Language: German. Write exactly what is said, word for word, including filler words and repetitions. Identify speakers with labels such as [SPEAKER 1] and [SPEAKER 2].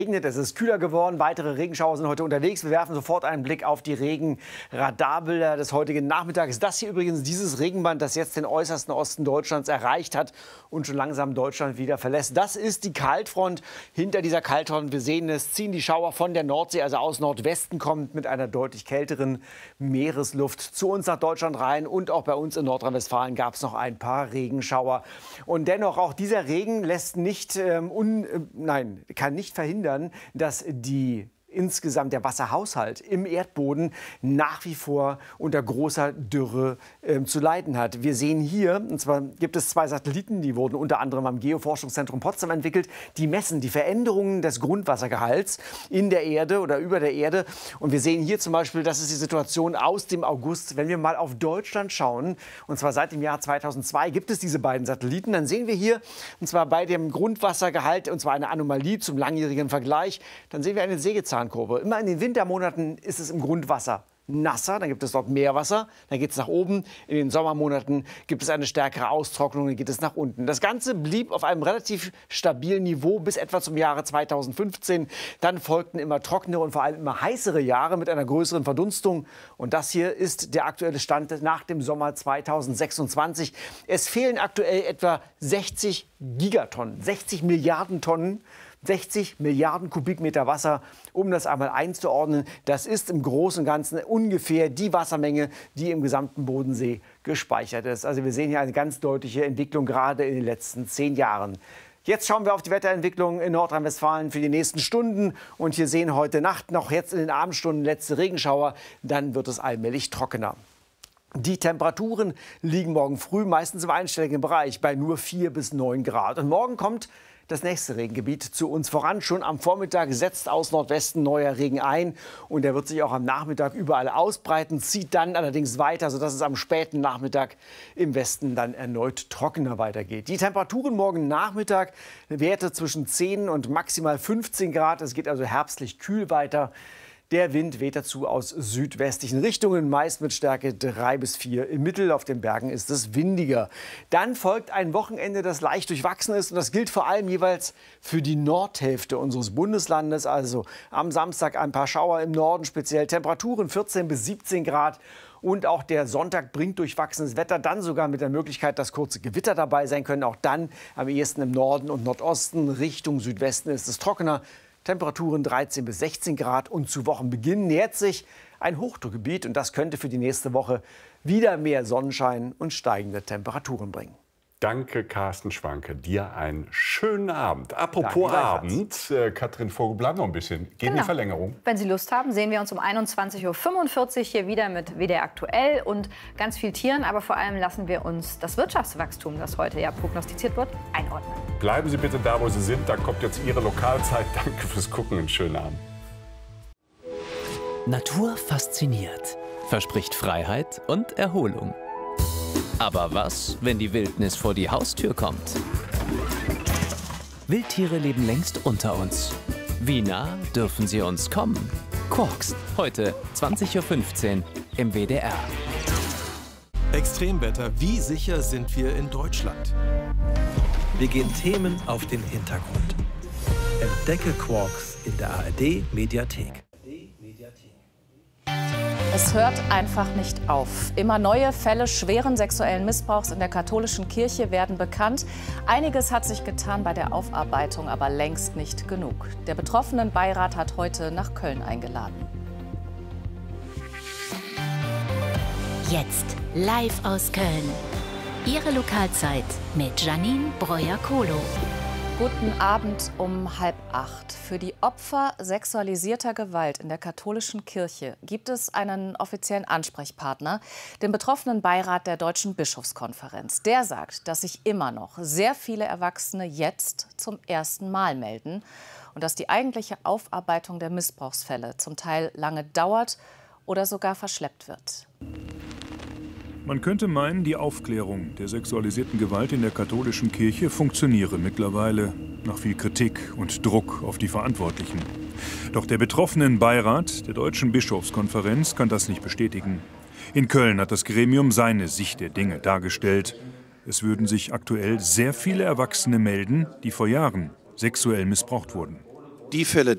[SPEAKER 1] Es ist kühler geworden, weitere Regenschauer sind heute unterwegs. Wir werfen sofort einen Blick auf die Regenradarbilder des heutigen Nachmittags. Das hier übrigens dieses Regenband, das jetzt den äußersten Osten Deutschlands erreicht hat und schon langsam Deutschland wieder verlässt. Das ist die Kaltfront. Hinter dieser Kaltfront, wir sehen es, ziehen die Schauer von der Nordsee, also aus Nordwesten kommt mit einer deutlich kälteren Meeresluft zu uns nach Deutschland rein. Und auch bei uns in Nordrhein-Westfalen gab es noch ein paar Regenschauer. Und dennoch, auch dieser Regen lässt nicht, ähm, un, äh, nein, kann nicht verhindern, dass die insgesamt der Wasserhaushalt im Erdboden nach wie vor unter großer Dürre äh, zu leiden hat. Wir sehen hier, und zwar gibt es zwei Satelliten, die wurden unter anderem am Geoforschungszentrum Potsdam entwickelt, die messen die Veränderungen des Grundwassergehalts in der Erde oder über der Erde. Und wir sehen hier zum Beispiel, das ist die Situation aus dem August. Wenn wir mal auf Deutschland schauen, und zwar seit dem Jahr zweitausendzwei gibt es diese beiden Satelliten, dann sehen wir hier, und zwar bei dem Grundwassergehalt, und zwar eine Anomalie zum langjährigen Vergleich, dann sehen wir eine Sägezahnkurve. Immer in den Wintermonaten ist es im Grundwasser nasser, dann gibt es dort Meerwasser, dann geht es nach oben. In den Sommermonaten gibt es eine stärkere Austrocknung, dann geht es nach unten. Das Ganze blieb auf einem relativ stabilen Niveau bis etwa zum Jahre zweitausendfünfzehn. Dann folgten immer trockenere und vor allem immer heißere Jahre mit einer größeren Verdunstung. Und das hier ist der aktuelle Stand nach dem Sommer zweitausendsechsundzwanzig. Es fehlen aktuell etwa sechzig Gigatonnen, sechzig Milliarden Tonnen. sechzig Milliarden Kubikmeter Wasser, um das einmal einzuordnen. Das ist im Großen und Ganzen ungefähr die Wassermenge, die im gesamten Bodensee gespeichert ist. Also wir sehen hier eine ganz deutliche Entwicklung, gerade in den letzten zehn Jahren. Jetzt schauen wir auf die Wetterentwicklung in Nordrhein-Westfalen für die nächsten Stunden. Und hier sehen heute Nacht noch jetzt in den Abendstunden letzte Regenschauer. Dann wird es allmählich trockener. Die Temperaturen liegen morgen früh meistens im einstelligen Bereich bei nur vier bis neun Grad. Und morgen kommt das nächste Regengebiet zu uns voran. Schon am Vormittag setzt aus Nordwesten neuer Regen ein. Und der wird sich auch am Nachmittag überall ausbreiten, zieht dann allerdings weiter, sodass es am späten Nachmittag im Westen dann erneut trockener weitergeht. Die Temperaturen morgen Nachmittag, Werte zwischen zehn und maximal fünfzehn Grad. Es geht also herbstlich kühl weiter. Der Wind weht dazu aus südwestlichen Richtungen, meist mit Stärke drei bis vier. Im Mittel auf den Bergen ist es windiger. Dann folgt ein Wochenende, das leicht durchwachsen ist. Und das gilt vor allem jeweils für die Nordhälfte unseres Bundeslandes. Also am Samstag ein paar Schauer im Norden, speziell Temperaturen vierzehn bis siebzehn Grad. Und auch der Sonntag bringt durchwachsenes Wetter, dann sogar mit der Möglichkeit, dass kurze Gewitter dabei sein können. Auch dann am ehesten im Norden und Nordosten. Richtung Südwesten ist es trockener. Temperaturen dreizehn bis sechzehn Grad und zu Wochenbeginn nähert sich ein Hochdruckgebiet und das könnte für die nächste Woche wieder mehr Sonnenschein und steigende Temperaturen bringen.
[SPEAKER 2] Danke, Carsten Schwanke. Dir einen schönen Abend. Apropos Abend, äh, Katrin Vogel, bleibt noch ein bisschen. Geht
[SPEAKER 3] genau.
[SPEAKER 2] Die Verlängerung?
[SPEAKER 3] Wenn Sie Lust haben, sehen wir uns um einundzwanzig Uhr fünfundvierzig hier wieder mit W D R aktuell und ganz viel Tieren. Aber vor allem lassen wir uns das Wirtschaftswachstum, das heute ja prognostiziert wird, einordnen.
[SPEAKER 2] Bleiben Sie bitte da, wo Sie sind. Da kommt jetzt Ihre Lokalzeit. Danke fürs Gucken. Einen schönen Abend.
[SPEAKER 4] Natur fasziniert, verspricht Freiheit und Erholung. Aber was, wenn die Wildnis vor die Haustür kommt? Wildtiere leben längst unter uns. Wie nah dürfen sie uns kommen? Quarks, heute zwanzig Uhr fünfzehn im W D R.
[SPEAKER 5] Extremwetter, wie sicher sind wir in Deutschland? Wir gehen Themen auf den Hintergrund. Entdecke Quarks in der A R D-Mediathek.
[SPEAKER 6] Es hört einfach nicht auf. Immer neue Fälle schweren sexuellen Missbrauchs in der katholischen Kirche werden bekannt. Einiges hat sich getan bei der Aufarbeitung, aber längst nicht genug. Der Betroffenenbeirat hat heute nach Köln eingeladen.
[SPEAKER 7] Jetzt live aus Köln. Ihre Lokalzeit mit Janine Breuer-Kohlo.
[SPEAKER 6] Guten Abend um halb acht. Für die Opfer sexualisierter Gewalt in der katholischen Kirche gibt es einen offiziellen Ansprechpartner, den Betroffenenbeirat der Deutschen Bischofskonferenz. Der sagt, dass sich immer noch sehr viele Erwachsene jetzt zum ersten Mal melden und dass die eigentliche Aufarbeitung der Missbrauchsfälle zum Teil lange dauert oder sogar verschleppt wird.
[SPEAKER 8] Man könnte meinen, die Aufklärung der sexualisierten Gewalt in der katholischen Kirche funktioniere mittlerweile nach viel Kritik und Druck auf die Verantwortlichen. Doch der Betroffenenbeirat der Deutschen Bischofskonferenz kann das nicht bestätigen. In Köln hat das Gremium seine Sicht der Dinge dargestellt. Es würden sich aktuell sehr viele Erwachsene melden, die vor Jahren sexuell missbraucht wurden.
[SPEAKER 9] Die Fälle,